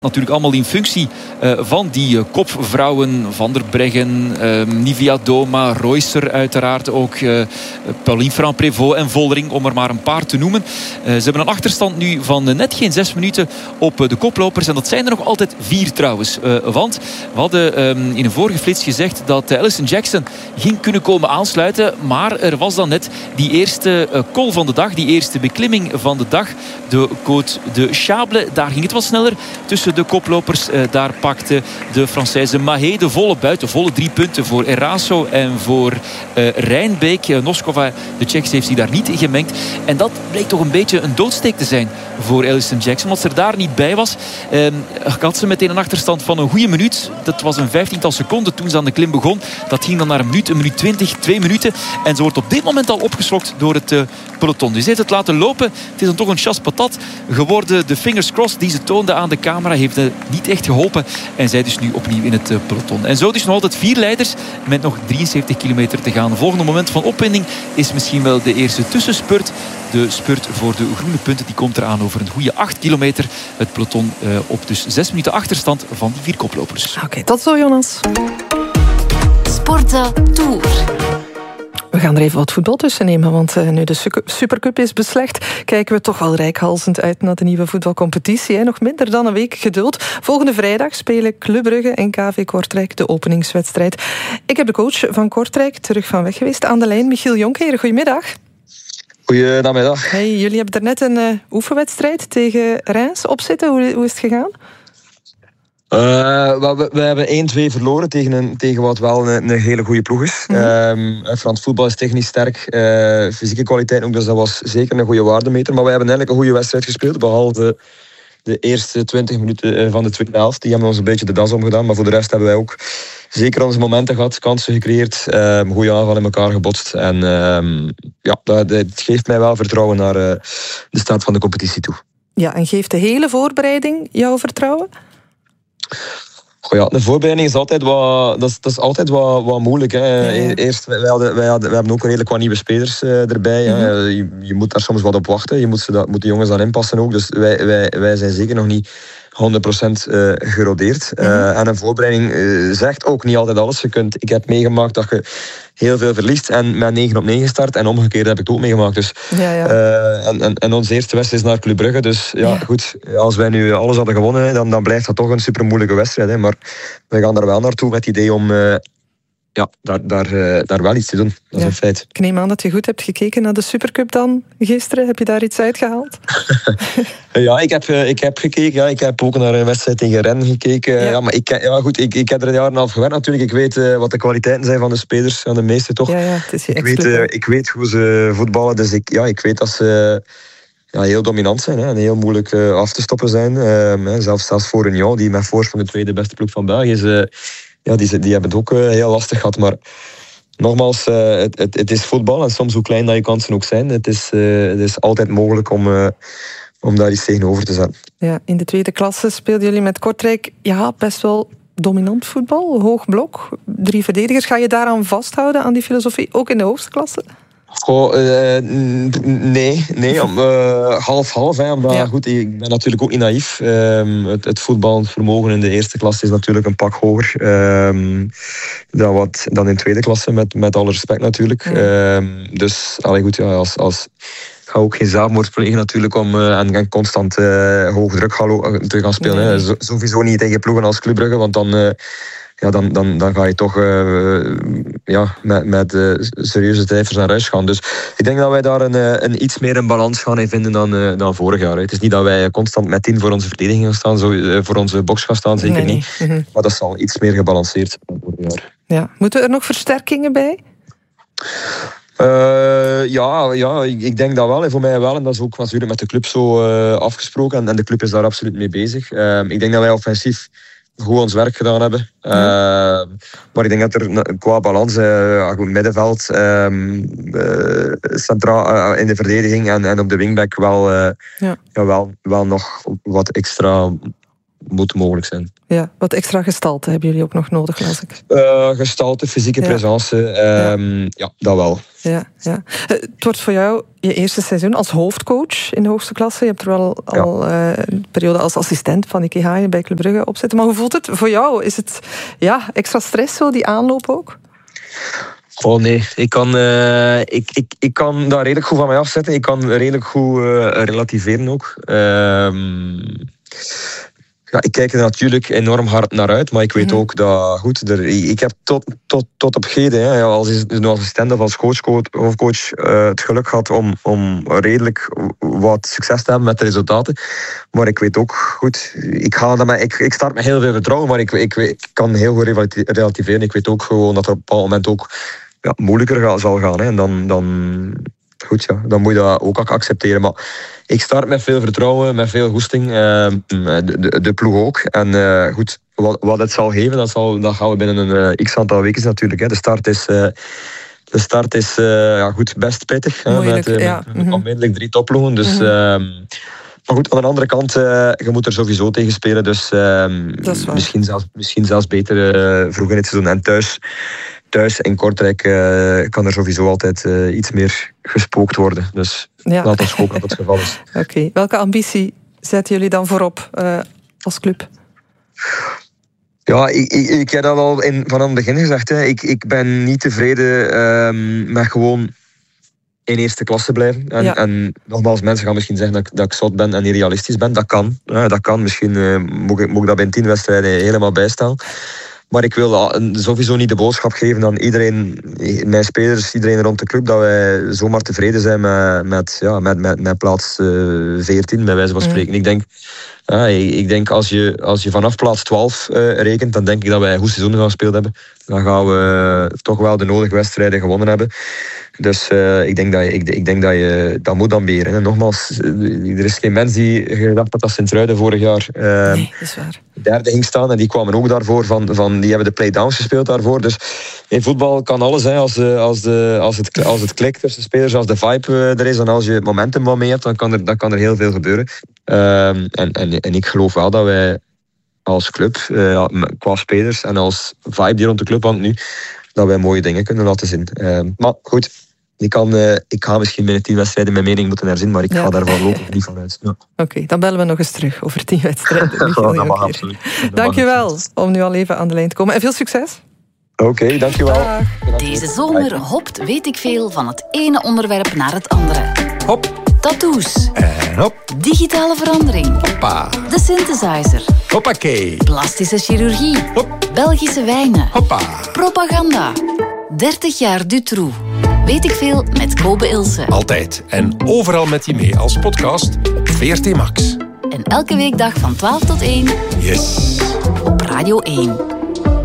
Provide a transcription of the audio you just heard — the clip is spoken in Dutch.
Natuurlijk allemaal in functie van die kopvrouwen. Van der Breggen, Nivia Doma, Royster uiteraard ook. Pauline Ferrand-Prévot en Vollering, om er maar een paar te noemen. Ze hebben een achterstand nu van net geen 6 minuten op de koplopers. En dat zijn er nog altijd 4 trouwens. Want we hadden in een vorige flits gezegd dat Alison Jackson ging kunnen komen aansluiten. Maar er was dan net die eerste col van de dag. Die eerste beklimming van de dag. De Côte de Chable. Daar ging het wat sneller tussen de koplopers. Daar pakte de Française Mahé de volle buiten. Volle 3 punten voor Eraso en voor Rijnbeek. Noskova, de Tsjechs, heeft zich daar niet gemengd. En dat bleek toch een beetje een doodsteek te zijn voor Alison Jackson. Als ze er daar niet bij was, had ze meteen een achterstand van een goede minuut. Dat was een 15-tal seconden toen ze aan de klim begon. Dat ging dan naar een minuut 20, 2 minuten. En ze wordt op dit moment al opgeslokt door het peloton. Dus ze heeft het laten lopen. Het is dan toch een chasse patat geworden. De fingers crossed die ze toonde aan de camera heeft niet echt geholpen. En zij dus nu opnieuw in het peloton. En zo dus nog altijd 4 leiders met nog 73 kilometer te gaan. Het volgende moment van opwinding is misschien wel de eerste tussenspurt. De spurt voor de groene punten die komt eraan over een goede 8 kilometer. Het peloton op dus 6 minuten achterstand van die 4 koplopers. Oké, tot zo Jonas. Sportza Tour. We gaan er even wat voetbal tussen nemen, want nu de Supercup is beslecht, kijken we toch wel reikhalzend uit naar de nieuwe voetbalcompetitie. Nog minder dan een week geduld. Volgende vrijdag spelen Club Brugge en KV Kortrijk de openingswedstrijd. Ik heb de coach van Kortrijk terug van weg geweest aan de lijn, Michiel Jonkheer. Goedemiddag. Goedemiddag. Hey, jullie hebben er net een oefenwedstrijd tegen Reims op zitten. Hoe is het gegaan? We hebben 1-2 verloren tegen wat wel een hele goede ploeg is. Frans voetbal is technisch sterk, fysieke kwaliteit ook, dus dat was zeker een goede waardemeter. Maar wij hebben eigenlijk een goede wedstrijd gespeeld, behalve de eerste 20 minuten van de tweede helft. Die hebben ons een beetje de das omgedaan, maar voor de rest hebben wij ook zeker onze momenten gehad, kansen gecreëerd, goede aanval in elkaar gebotst. En dat geeft mij wel vertrouwen naar de staat van de competitie toe. Ja, en geeft de hele voorbereiding jouw vertrouwen? De voorbereiding is altijd wat moeilijk. Hè. Ja. Eerst, wij hebben ook redelijk wat nieuwe spelers erbij. Je moet daar soms wat op wachten. Je moet de jongens dan inpassen ook. Dus wij zijn zeker nog niet 100% gerodeerd. En een voorbereiding zegt ook niet altijd alles. Ik heb meegemaakt dat je heel veel verliest en met 9-9 start. En omgekeerd heb ik het ook meegemaakt. Dus, en onze eerste wedstrijd is naar Club Brugge. Dus goed, als wij nu alles hadden gewonnen, dan blijft dat toch een super moeilijke wedstrijd. Hè. Maar we gaan er wel naartoe met het idee om daar wel iets te doen. Dat is een feit. Ik neem aan dat je goed hebt gekeken naar de Supercup dan gisteren. Heb je daar iets uitgehaald? Ja, ik heb gekeken. Ja. Ik heb ook naar een wedstrijd tegen Rennes gekeken. Ja, maar ik heb er een jaar en half gewerkt natuurlijk. Ik weet wat de kwaliteiten zijn van de spelers. Van de meeste toch. Het is ik weet hoe ze voetballen. Dus ik weet dat ze heel dominant zijn. Hè, en heel moeilijk af te stoppen zijn. Zelfs voor Union, die met voorsprong de tweede beste ploeg van België is. Die hebben het ook heel lastig gehad. Maar nogmaals, het is voetbal. En soms hoe klein dat je kansen ook zijn. Het is altijd mogelijk om daar iets tegenover te zetten. Ja, in de tweede klasse speelden jullie met Kortrijk best wel dominant voetbal. Hoog blok, 3 verdedigers. Ga je daaraan vasthouden, aan die filosofie? Ook in de hoogste klasse? Nee. Half-half. Goed, ik ben natuurlijk ook niet naïef. Het voetballend vermogen in de eerste klasse is natuurlijk een pak hoger dan in tweede klasse, met alle respect natuurlijk. Dus goed, als ga ook geen zelfmoord plegen natuurlijk en constant hoge druk te gaan spelen. Nee. Hè. Sowieso niet tegen ploegen als Club Brugge, want dan ga je toch met serieuze cijfers naar huis gaan. Dus ik denk dat wij daar een iets meer een balans gaan vinden dan vorig jaar. Hè. Het is niet dat wij constant met 10 voor onze verdediging gaan staan, voor onze box gaan staan, zeker niet. Mm-hmm. Maar dat zal iets meer gebalanceerd zijn vorig jaar. Ja. Moeten er nog versterkingen bij? Ik denk dat wel. En voor mij wel. En dat is ook natuurlijk met de club zo afgesproken. En de club is daar absoluut mee bezig. Ik denk dat wij offensief goed ons werk gedaan hebben. Maar ik denk dat er qua balans, middenveld, centraal in de verdediging en op de wingback wel nog wat extra moet mogelijk zijn. Ja, wat extra gestalte hebben jullie ook nog nodig, las ik. Gestalte, fysieke presence, ja, dat wel. Ja. Het wordt voor jou je eerste seizoen als hoofdcoach in de hoogste klasse. Je hebt er wel al een periode als assistent van Nicky Haaien bij Club Brugge op zitten. Maar hoe voelt het voor jou? Is het extra stress zo, die aanloop ook? Oh nee, ik kan daar redelijk goed van mij afzetten. Ik kan redelijk goed relativeren ook. Ik kijk er natuurlijk enorm hard naar uit, maar ik weet ook dat... ik heb tot op heden, als assistent of als coach het geluk gehad om redelijk wat succes te hebben met de resultaten. Maar ik weet ook, goed, ik start met heel veel vertrouwen, maar ik kan heel goed relativeren. Ik weet ook gewoon dat er op een bepaald moment ook moeilijker zal gaan. Hè. En dan moet je dat ook accepteren. Maar ik start met veel vertrouwen, met veel goesting. De ploeg ook. En wat het zal geven, dat gaan we binnen een x-aantal weken natuurlijk. Hè. De start is best pittig. Moeilijk, met onmiddellijk 3 topploegen. Dus... Maar goed, aan de andere kant, je moet er sowieso tegen spelen. Dus misschien zelfs beter vroeg in het seizoen. En thuis in Kortrijk kan er sowieso altijd iets meer gespookt worden. Dus laten we hopen dat het geval is. Oké. Welke ambitie zetten jullie dan voorop als club? Ja, ik heb dat al van aan het begin gezegd. Hè. Ik ben niet tevreden met gewoon in eerste klasse blijven. En nogmaals, mensen gaan misschien zeggen dat ik zot ben en niet realistisch ben. Dat kan. Dat kan. Misschien moet ik dat bij 10 wedstrijden helemaal bijstaan. Maar ik wil sowieso niet de boodschap geven aan iedereen, mijn spelers, iedereen rond de club, dat wij zomaar tevreden zijn met plaats 14, bij wijze van spreken. Ik denk als je vanaf plaats 12 rekent, dan denk ik dat wij een goed seizoen gaan gespeeld hebben. Dan gaan we toch wel de nodige wedstrijden gewonnen hebben. Dus ik denk dat je dat moet amberen. En nogmaals, er is geen mens die gedacht dat Sint-Truiden vorig jaar derde ging staan. En die kwamen ook daarvoor die hebben de playdowns gespeeld daarvoor. Dus in voetbal kan alles, hè, als het klikt tussen spelers, als de vibe er is en als je het momentum wat mee hebt, dan kan er heel veel gebeuren. En ik geloof wel dat wij als club, qua spelers en als vibe die rond de club hangt nu, dat wij mooie dingen kunnen laten zien. Maar goed, ik ga misschien binnen 10 wedstrijden mijn mening moeten herzien, maar ik ga daar voorlopig niet van uit. Ja. Oké, dan bellen we nog eens terug over 10 wedstrijden. Dat mag absoluut. Dankjewel om nu al even aan de lijn te komen. En veel succes. Oké, dankjewel. Deze zomer hopt weet ik veel van het ene onderwerp naar het andere. Hop. Tattoos. En hop. Digitale verandering. Hoppa. De synthesizer. Hoppakee. Plastische chirurgie. Hop. Belgische wijnen. Hoppa. Propaganda. 30 jaar Dutroux. Weet ik veel met Kobe Ilse. Altijd en overal met je mee als podcast op VRT Max. En elke weekdag van 12 tot 1. Yes. Op Radio 1.